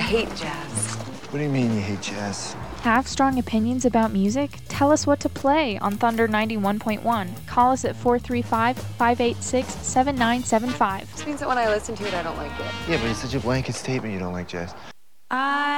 hate jazz. What do you mean you hate jazz? Have strong opinions about music? Tell us what to play on Thunder 91.1. Call us at 435-586-7975. This means that when I listen to it, I don't like it. Yeah, but it's such a blanket statement you don't like jazz.